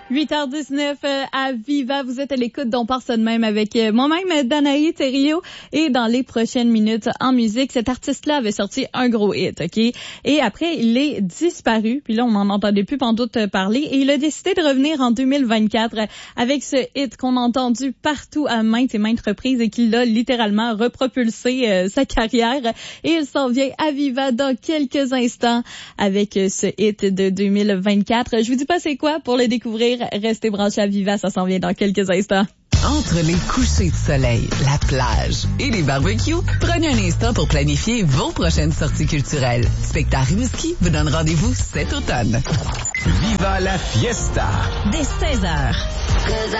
8h19 à Viva, vous êtes à l'écoute d'On part ça de même avec moi-même, Danaï Thériault, et dans les prochaines minutes en musique, cet artiste-là avait sorti un gros hit, ok? Et après, il est disparu, puis là, on n'en entendait plus pantoute parler, et il a décidé de revenir en 2024 avec ce hit qu'on a entendu partout à maintes et maintes reprises et qui l'a littéralement repropulsé sa carrière, et il s'en vient à Viva dans quelques instants avec ce hit de 2024. Je vous dis pas c'est quoi pour le découvrir. Restez branchés à Viva, ça s'en vient dans quelques instants. Entre les couchers de soleil, la plage et les barbecues, prenez un instant pour planifier vos prochaines sorties culturelles. Spectacle Rimouski vous donne rendez-vous cet automne. Viva la fiesta! Dès 16h.